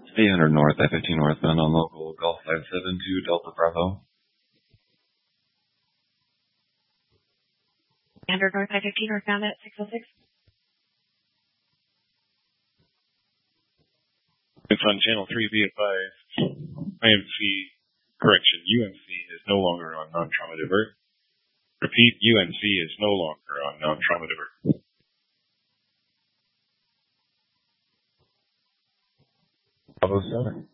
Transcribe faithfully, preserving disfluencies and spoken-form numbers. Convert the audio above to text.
eight hundred north, I fifteen northbound on local, Golf five seven two, Delta Bravo. eight hundred north, I fifteen northbound at six oh six. It's on channel three, be advised. I M C, correction, U M C is no longer on non-trauma divert. Repeat, U M C is no longer on non-trauma divert. Bravo seven.